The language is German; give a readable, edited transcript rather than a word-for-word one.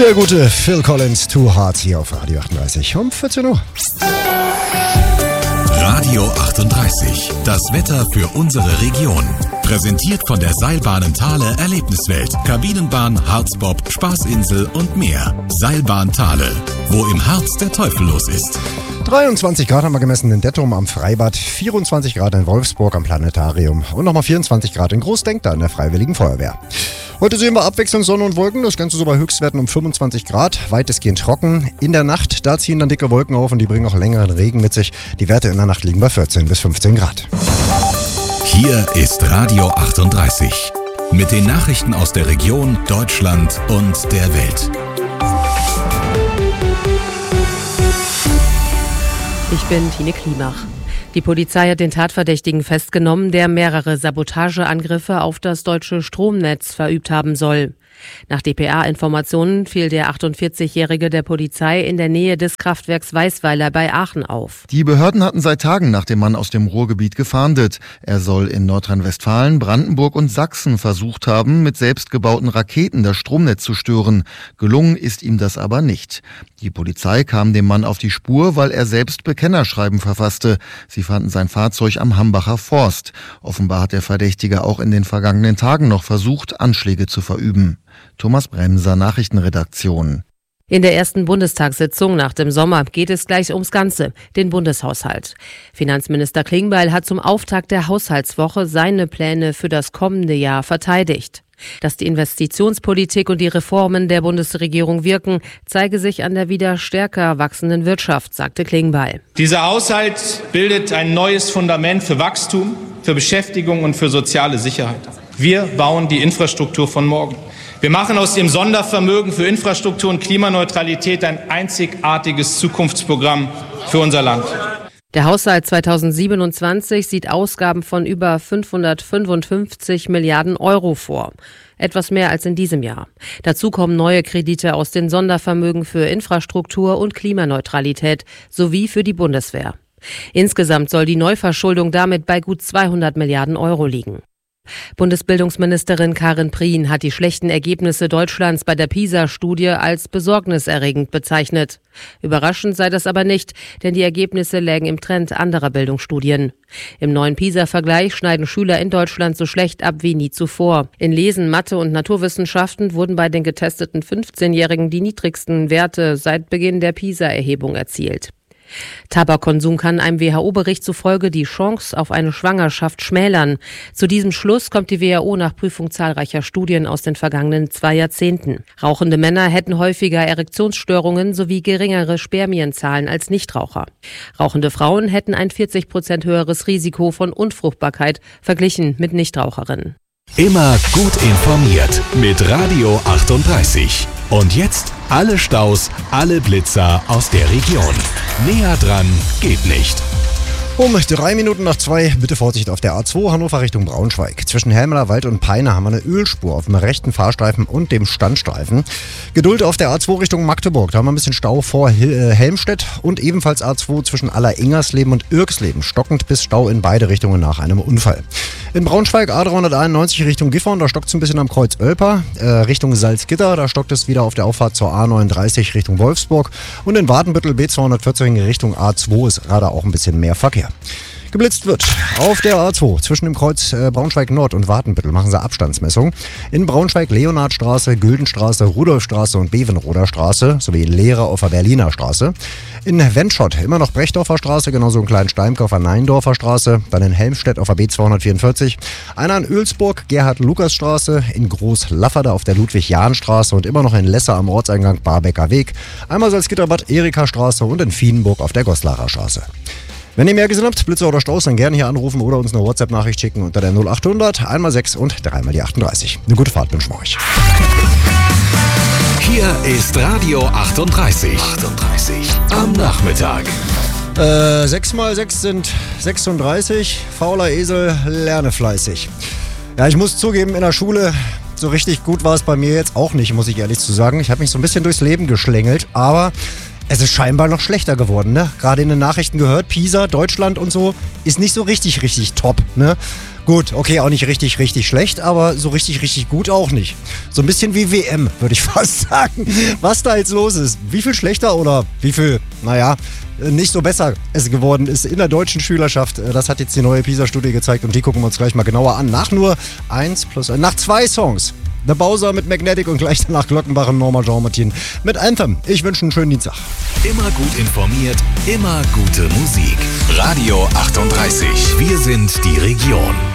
Der gute Phil Collins, Too Hard, hier auf Radio 38 um 14 Uhr. Radio 38, das Wetter für unsere Region. Präsentiert von der Seilbahnen Thale Erlebniswelt, Kabinenbahn, Harzbob, Spaßinsel und mehr. Seilbahn Thale, wo im Harz der Teufel los ist. 23 Grad haben wir gemessen in Dettum am Freibad, 24 Grad in Wolfsburg am Planetarium und nochmal 24 Grad in Großdenkta an der Freiwilligen Feuerwehr. Heute sehen wir abwechselnd Sonne und Wolken, das Ganze so bei Höchstwerten um 25 Grad, weitestgehend trocken. In der Nacht, da ziehen dann dicke Wolken auf und die bringen auch längeren Regen mit sich. Die Werte in der Nacht liegen bei 14 bis 15 Grad. Hier ist Radio 38 mit den Nachrichten aus der Region, Deutschland und der Welt. Ich bin Tine Klimach. Die Polizei hat den Tatverdächtigen festgenommen, der mehrere Sabotageangriffe auf das deutsche Stromnetz verübt haben soll. Nach dpa-Informationen fiel der 48-Jährige der Polizei in der Nähe des Kraftwerks Weißweiler bei Aachen auf. Die Behörden hatten seit Tagen nach dem Mann aus dem Ruhrgebiet gefahndet. Er soll in Nordrhein-Westfalen, Brandenburg und Sachsen versucht haben, mit selbstgebauten Raketen das Stromnetz zu stören. Gelungen ist ihm das aber nicht. Die Polizei kam dem Mann auf die Spur, weil er selbst Bekennerschreiben verfasste. Sie fanden sein Fahrzeug am Hambacher Forst. Offenbar hat der Verdächtige auch in den vergangenen Tagen noch versucht, Anschläge zu verüben. Thomas Bremser, Nachrichtenredaktion. In der ersten Bundestagssitzung nach dem Sommer geht es gleich ums Ganze, den Bundeshaushalt. Finanzminister Klingbeil hat zum Auftakt der Haushaltswoche seine Pläne für das kommende Jahr verteidigt. Dass die Investitionspolitik und die Reformen der Bundesregierung wirken, zeige sich an der wieder stärker wachsenden Wirtschaft, sagte Klingbeil. Dieser Haushalt bildet ein neues Fundament für Wachstum, für Beschäftigung und für soziale Sicherheit. Wir bauen die Infrastruktur von morgen. Wir machen aus dem Sondervermögen für Infrastruktur und Klimaneutralität ein einzigartiges Zukunftsprogramm für unser Land. Der Haushalt 2027 sieht Ausgaben von über 555 Milliarden Euro vor. Etwas mehr als in diesem Jahr. Dazu kommen neue Kredite aus den Sondervermögen für Infrastruktur und Klimaneutralität sowie für die Bundeswehr. Insgesamt soll die Neuverschuldung damit bei gut 200 Milliarden Euro liegen. Bundesbildungsministerin Karin Prien hat die schlechten Ergebnisse Deutschlands bei der PISA-Studie als besorgniserregend bezeichnet. Überraschend sei das aber nicht, denn die Ergebnisse lägen im Trend anderer Bildungsstudien. Im neuen PISA-Vergleich schneiden Schüler in Deutschland so schlecht ab wie nie zuvor. In Lesen, Mathe und Naturwissenschaften wurden bei den getesteten 15-Jährigen die niedrigsten Werte seit Beginn der PISA-Erhebung erzielt. Tabakkonsum kann einem WHO-Bericht zufolge die Chance auf eine Schwangerschaft schmälern. Zu diesem Schluss kommt die WHO nach Prüfung zahlreicher Studien aus den vergangenen 2 Jahrzehnten. Rauchende Männer hätten häufiger Erektionsstörungen sowie geringere Spermienzahlen als Nichtraucher. Rauchende Frauen hätten ein 40% höheres Risiko von Unfruchtbarkeit verglichen mit Nichtraucherinnen. Immer gut informiert mit Radio 38. Und jetzt alle Staus, alle Blitzer aus der Region. Näher dran geht nicht. Um 3 Minuten nach 2, bitte Vorsicht auf der A2 Hannover Richtung Braunschweig. Zwischen Helmler-Wald und Peine haben wir eine Ölspur auf dem rechten Fahrstreifen und dem Standstreifen. Geduld auf der A2 Richtung Magdeburg, da haben wir ein bisschen Stau vor Helmstedt und ebenfalls A2 zwischen Aller-Ingersleben und Irksleben. Stockend bis Stau in beide Richtungen nach einem Unfall. In Braunschweig A391 Richtung Gifhorn, da stockt es ein bisschen am Kreuz Oelper. Richtung Salzgitter, da stockt es wieder auf der Auffahrt zur A39 Richtung Wolfsburg. Und in Wadenbüttel B214 Richtung A2 ist gerade auch ein bisschen mehr Verkehr. Geblitzt wird auf der A2 zwischen dem Kreuz Braunschweig Nord und Wadenbüttel machen sie Abstandsmessung. In Braunschweig Leonhardstraße, Güldenstraße, Rudolfstraße und Bevenroder Straße sowie Lehre auf der Berliner Straße. In Wendschott immer noch Brechdorfer Straße, genauso in Kleinsteimke auf der Neindorfer Straße. Dann in Helmstedt auf der B244. Einer in Oelsburg, Gerhard-Lukas-Straße. In Groß-Lafferde auf der Ludwig-Jahn-Straße und immer noch in Lesser am Ortseingang Barbecker Weg. Einmal Salzgitterbad Erika-Straße und in Fienenburg auf der Goslacher Straße. Wenn ihr mehr gesehen habt, Blitzer oder Staus, dann gerne hier anrufen oder uns eine WhatsApp-Nachricht schicken unter der 0800 1x6 und 3x38. Eine gute Fahrt wünschen wir euch. Hier ist Radio 38. Am Nachmittag. 6x6 sind 36. Fauler Esel, lerne fleißig. Ja, ich muss zugeben, in der Schule so richtig gut war es bei mir jetzt auch nicht, muss ich ehrlich zu sagen. Ich habe mich so ein bisschen durchs Leben geschlängelt, aber es ist scheinbar noch schlechter geworden, ne? Gerade in den Nachrichten gehört, PISA, Deutschland und so, ist nicht so richtig top, ne? Gut, okay, auch nicht richtig, richtig schlecht, aber so richtig, richtig gut auch nicht. So ein bisschen wie WM, würde ich fast sagen. Was da jetzt los ist, wie viel schlechter oder wie viel, nicht so besser es geworden ist in der deutschen Schülerschaft. Das hat jetzt die neue PISA-Studie gezeigt und die gucken wir uns gleich mal genauer an. Nach 2 Songs. The Bowser mit Magnetic und gleich danach Glockenbach und Norma Jean-Martin mit Anthem. Ich wünsche einen schönen Dienstag. Immer gut informiert, immer gute Musik. Radio 38. Wir sind die Region.